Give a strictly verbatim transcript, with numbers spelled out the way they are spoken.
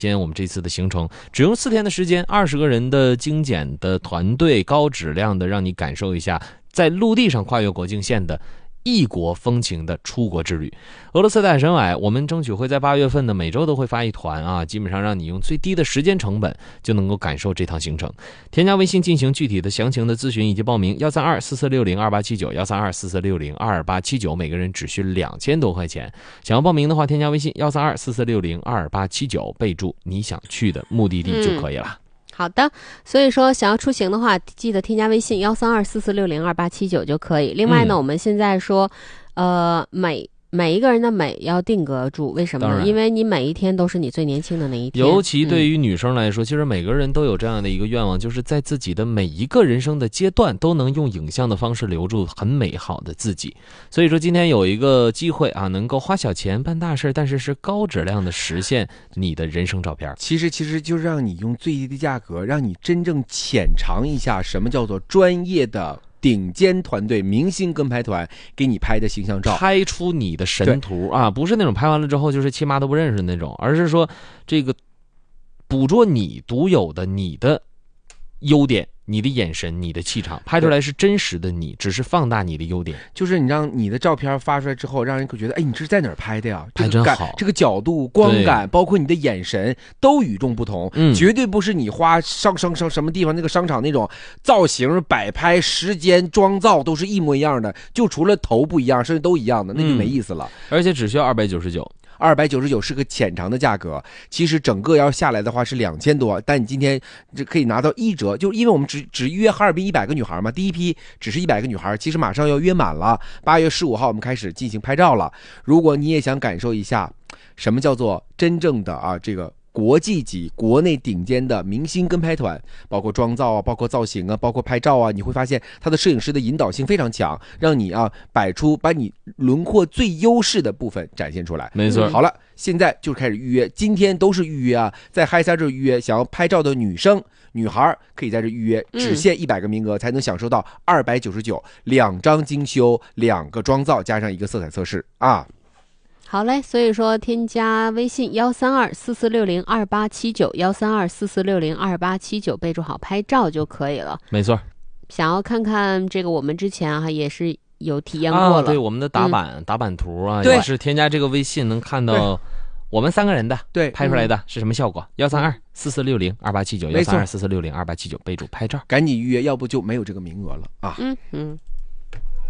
今天我们这次的行程只用四天的时间，二十个人的精简的团队，高质量的让你感受一下在陆地上跨越国境线的异国风情的出国之旅。俄罗斯的海参崴，我们争取会在八月份的每周都会发一团啊，基本上让你用最低的时间成本就能够感受这趟行程。添加微信进行具体的详情的咨询以及报名，幺三二四四六零二八七九，幺三二四四六零二八七九，每个人只需两千多块钱。想要报名的话，添加微信幺三二四四六零二八七九，备注你想去的目的地就可以了。 嗯好的，所以说想要出行的话，记得添加微信幺三二四四六零二八七九就可以。另外呢，嗯、我们现在说，呃，每每一个人的美要定格住，为什么呢？因为你每一天都是你最年轻的那一天。 尤其对于女生来说，嗯、其实每个人都有这样的一个愿望，就是在自己的每一个人生的阶段，都能用影像的方式留住很美好的自己。所以说，今天有一个机会啊，能够花小钱办大事，但是是高质量的实现你的人生照片。 其实，其实就让你用最低的价格，让你真正浅尝一下什么叫做专业的顶尖团队明星跟拍团给你拍的形象照， 拍出你的神图啊，不是那种拍完了之后就是亲妈都不认识的那种，而是说这个捕捉你独有的你的优点，你的眼神，你的气场，拍出来是真实的你，只是放大你的优点。 就是你让你的照片发出来之后，让人会觉得，哎，你这是在哪儿拍的呀？ 拍真好， 这个角度、光感，包括你的眼神都与众不同，嗯，绝对不是你花上上上什么地方那个商场那种造型、摆拍、时间、妆造都是一模一样的，就除了头不一样，甚至都一样的，那就没意思了。 嗯、而且只需要二百九十九。 二百九十九是个浅尝的价格，其实整个要下来的话是两千多，但你今天就可以拿到一折，就因为我们只只约哈尔滨一百个女孩嘛，第一批只是一百个女孩，其实马上要约满了，八月十五号我们开始进行拍照了。如果你也想感受一下什么叫做真正的啊这个国际级、国内顶尖的明星跟拍团，包括妆造啊，包括造型啊，包括拍照啊，你会发现他的摄影师的引导性非常强，让你啊摆出把你轮廓最优势的部分展现出来。 没错。 好了，现在就开始预约，今天都是预约啊，在嗨三这预约，想要拍照的女生、女孩可以在这预约，只限一百个名额，才能享受到二百九十九两张精修、两个妆造加上一个色彩测试啊。 好嘞，所以说添加微信幺三二四四六零二八七九，幺三二四四六零二八七九，备注好拍照就可以了。 没错。 想要看看这个，我们之前啊也是有体验过了。 啊、对，我们的打版、嗯、打版图啊， 也是添加这个微信能看到我们三个人的对拍出来的是什么效果？幺三二四四六零二八七九，幺三二四四六零二八七九，备注拍照， 赶紧预约，要不就没有这个名额了啊。 嗯嗯。